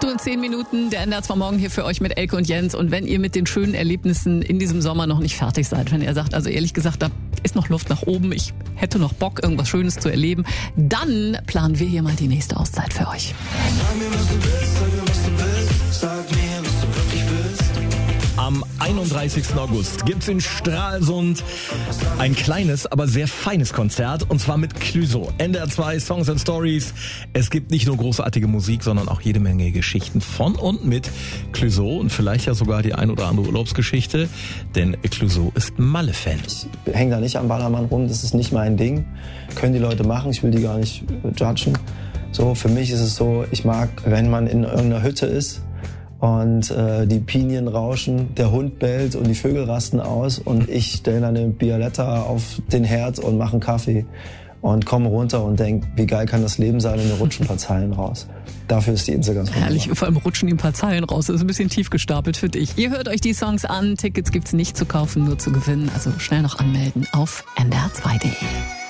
8:10 der NDR 2 Morgen hier für euch mit Elke und Jens. Und wenn ihr mit den schönen Erlebnissen in diesem Sommer noch nicht fertig seid, wenn ihr sagt, also ehrlich gesagt, da ist noch Luft nach oben, ich hätte noch Bock, irgendwas Schönes zu erleben, dann planen wir hier mal die nächste Auszeit für euch. Sag mir, was du willst, sag mir, was du willst, sag mir, was du wirklich willst. Am 31. August gibt's in Stralsund ein kleines, aber sehr feines Konzert, und zwar mit Clüso. NDR 2 Songs and Stories. Es gibt nicht nur großartige Musik, sondern auch jede Menge Geschichten von und mit Clüso und vielleicht ja sogar die ein oder andere Urlaubsgeschichte, denn Clüso ist Malle-Fan. Ich hänge da nicht am Ballermann rum, das ist nicht mein Ding. Können die Leute machen, ich will die gar nicht judgen. So, für mich ist es so, ich mag, wenn man in irgendeiner Hütte ist und die Pinien rauschen, der Hund bellt und die Vögel rasten aus und ich stelle eine Bialetta auf den Herd und mache einen Kaffee und komme runter und denke, wie geil kann das Leben sein, und mir rutschen ein paar Zeilen raus. Dafür ist die Insel ganz wunderbar. Herrlich, vor allem rutschen die ein paar Zeilen raus. Das ist ein bisschen tief gestapelt für dich. Ihr hört euch die Songs an, Tickets gibt's nicht zu kaufen, nur zu gewinnen. Also schnell noch anmelden auf ndr2.de.